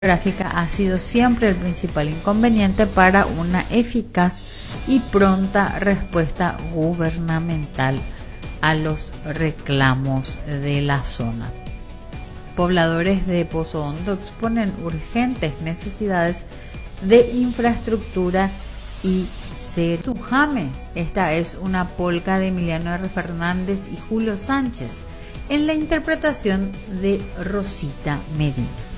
gráfica ha sido siempre el principal inconveniente para una eficaz y pronta respuesta gubernamental a los reclamos de la zona. Pobladores de Pozo Hondo exponen urgentes necesidades de infraestructura y Sujame. Esta es una polca de Emiliano R. Fernández y Julio Sánchez en la interpretación de Rosita Medina.